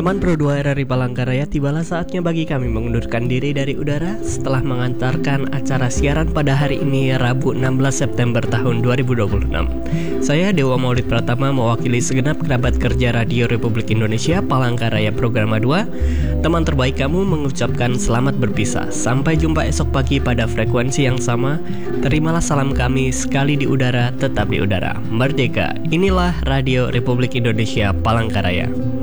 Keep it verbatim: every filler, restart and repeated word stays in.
Teman Pro dua R R I Palangkaraya, tibalah saatnya bagi kami mengundurkan diri dari udara setelah mengantarkan acara siaran pada hari ini Rabu enam belas September tahun dua ribu dua puluh enam. Saya Dewa Maulid Pratama mewakili segenap kerabat kerja Radio Republik Indonesia Palangkaraya Programa dua. Teman terbaik kamu mengucapkan selamat berpisah. Sampai jumpa esok pagi pada frekuensi yang sama. Terimalah salam kami, sekali di udara tetap di udara. Merdeka. Inilah Radio Republik Indonesia Palangkaraya.